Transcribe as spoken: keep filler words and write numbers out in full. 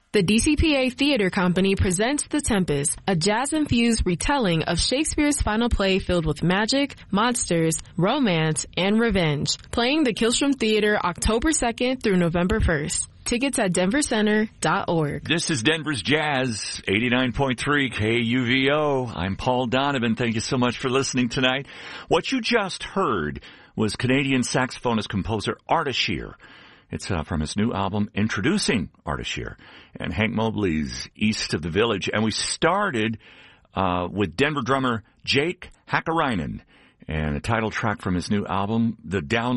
The D C P A Theater Company presents The Tempest, a jazz-infused retelling of Shakespeare's final play filled with magic, monsters, romance, and revenge. Playing the Killstrom Theater October second through November first. Tickets at denver center dot org. This is Denver's Jazz, eighty-nine point three K U V O. I'm Paul Donovan. Thank you so much for listening tonight. What you just heard was Canadian saxophonist-composer Arda Shear. It's uh, from his new album, Introducing Arda Shear, and Hank Mobley's East of the Village. And we started uh, with Denver drummer Jake Hakkarainen and a title track from his new album, The Down